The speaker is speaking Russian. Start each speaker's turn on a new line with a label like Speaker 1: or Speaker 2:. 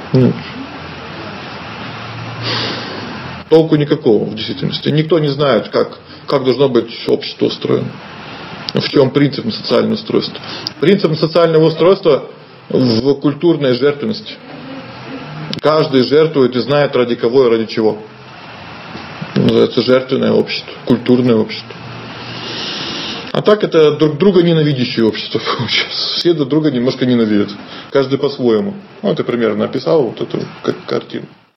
Speaker 1: Нет. Толку никакого в действительности. Никто не знает, как должно быть общество устроено. В чем принцип социального устройства. Принцип социального устройства в культурной жертвенности. Каждый жертвует и знает, ради кого и ради чего. Называется жертвенное общество, культурное общество. А так это друг друга ненавидящее общество. Все друг друга немножко ненавидят. Каждый по-своему. Вот я примерно описал вот эту картину.